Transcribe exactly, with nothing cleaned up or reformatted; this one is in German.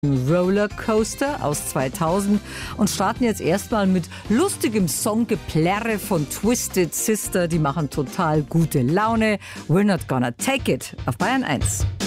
Rollercoaster aus zweitausend und starten jetzt erstmal mit lustigem Songgeplärre von Twisted Sister. Die machen total gute Laune. We're not gonna take it auf Bayern eins.